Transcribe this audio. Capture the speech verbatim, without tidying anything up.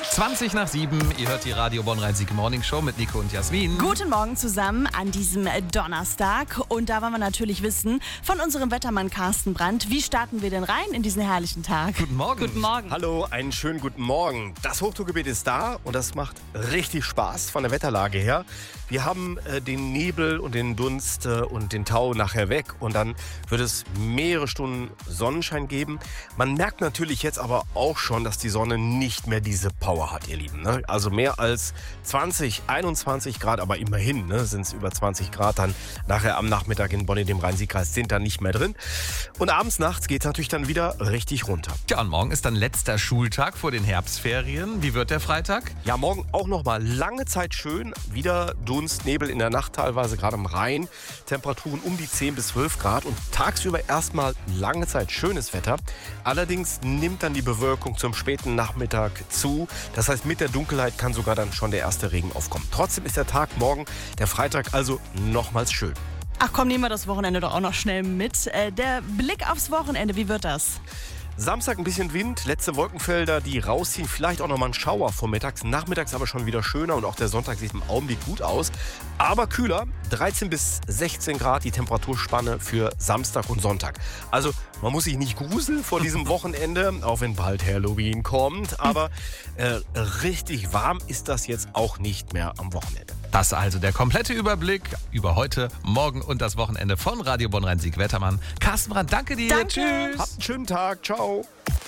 zwanzig nach sieben, ihr hört die Radio Bonn-Rhein-Sieg Morning Show mit Nico und Jasmin. Guten Morgen zusammen an diesem Donnerstag. Und da wollen wir natürlich wissen von unserem Wettermann Carsten Brandt, wie starten wir denn rein in diesen herrlichen Tag? Guten Morgen. Guten Morgen. Hallo, einen schönen guten Morgen. Das Hochdruckgebiet ist da und das macht richtig Spaß von der Wetterlage her. Wir haben äh, den Nebel und den Dunst äh, und den Tau nachher weg und dann wird es mehrere Stunden Sonnenschein geben. Man merkt natürlich jetzt aber auch schon, dass die Sonne nicht mehr diese Power hat, ihr Lieben. Ne? Also mehr als zwanzig, einundzwanzig Grad, aber immerhin ne, sind es über zwanzig Grad dann nachher am Nachmittag in Bonn in dem Rhein-Sieg-Kreis sind dann nicht mehr drin. Und abends, nachts geht es natürlich dann wieder richtig runter. Ja, und morgen ist dann letzter Schultag vor den Herbstferien. Wie wird der Freitag? Ja, morgen auch noch mal lange Zeit schön. Wieder Dunst, Nebel in der Nacht teilweise, gerade am Rhein. Temperaturen um die zehn bis zwölf Grad und tagsüber erstmal lange Zeit schönes Wetter. Allerdings nimmt dann die Bewölkung zum späten Nachmittag zu. Das heißt, mit der Dunkelheit kann sogar dann schon der erste Regen aufkommen. Trotzdem ist der Tag morgen, der Freitag, also nochmals schön. Ach komm, nehmen wir das Wochenende doch auch noch schnell mit. Äh, der Blick aufs Wochenende, wie wird das? Samstag ein bisschen Wind, letzte Wolkenfelder, die rausziehen. Vielleicht auch nochmal ein Schauer vormittags. Nachmittags aber schon wieder schöner und auch der Sonntag sieht im Augenblick gut aus. Aber kühler, dreizehn bis sechzehn Grad die Temperaturspanne für Samstag und Sonntag. Also man muss sich nicht gruseln vor diesem Wochenende, auch wenn bald Halloween kommt. Aber äh, richtig warm ist das jetzt auch nicht mehr am Wochenende. Das also der komplette Überblick über heute, morgen und das Wettermann von Radio Bonn-Rhein-Sieg Wettermann. Carsten Brandt, danke dir. Danke. Tschüss. Habt einen schönen Tag. Ciao.